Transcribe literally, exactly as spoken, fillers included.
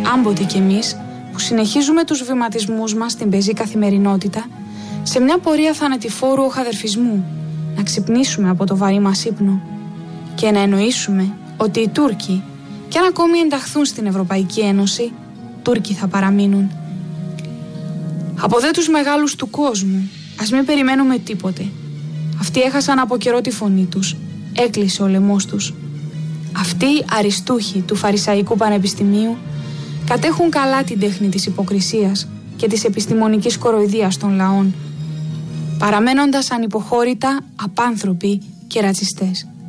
Άμποτε κι εμείς που συνεχίζουμε τους βηματισμούς μας στην πεζή καθημερινότητα σε μια πορεία θανατηφόρου οχαδερφισμού, να ξυπνήσουμε από το βαρύ μας ύπνο και να εννοήσουμε ότι οι Τούρκοι, κι αν ακόμη ενταχθούν στην Ευρωπαϊκή Ένωση, Τούρκοι θα παραμείνουν. Από δε τους μεγάλους του κόσμου, ας μην περιμένουμε τίποτε. Αυτοί έχασαν από καιρό τη φωνή τους, έκλεισε ο λαιμός τους. Αυτοί οι αριστούχοι του Φαρισαϊκού Πανεπιστημίου κατέχουν καλά την τέχνη της υποκρισίας και της επιστημονικής κοροϊδίας των λαών, παραμένοντας ανυποχώρητα απάνθρωποι και ρατσιστές.